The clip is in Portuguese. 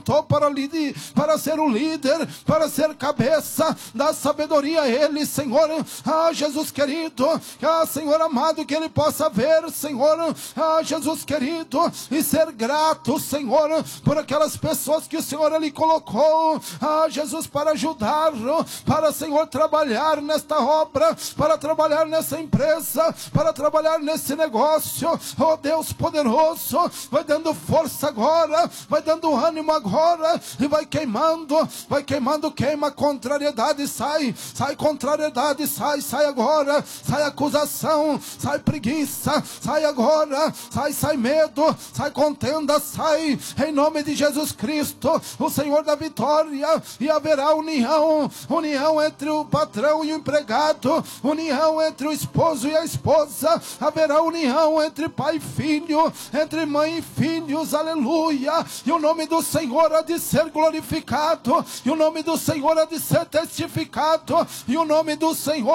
para ser o líder, para ser cabeça, da sabedoria a ele, Senhor. Jesus querido, Senhor amado, que ele possa ver, Senhor, Jesus querido, e ser grato, Senhor, por aquelas pessoas que o Senhor ali colocou, Jesus, para ajudar, para, Senhor, trabalhar nesta obra, para trabalhar nessa empresa, para trabalhar nesse negócio. Deus poderoso, vai dando força agora, vai dando ânimo agora, e vai queimando, queima a contrariedade, sai contrariedade, sai agora, sai acusação, sai preguiça, sai agora, sai medo, sai contenda, sai, em nome de Jesus Cristo, o Senhor da vitória, e haverá união entre o patrão e o empregado, união entre o esposo e a esposa, haverá união entre pai e filho, entre mãe e filhos, aleluia, e o nome do Senhor há de ser glorificado, e o nome do Senhor há de ser testificado, e o nome do Senhor